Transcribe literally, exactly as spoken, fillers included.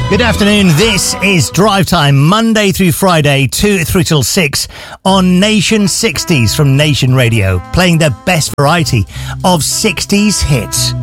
Good afternoon. This is Drive Time, Monday through Friday, two through till six on Nation sixties from Nation Radio, playing the best variety of sixties hits.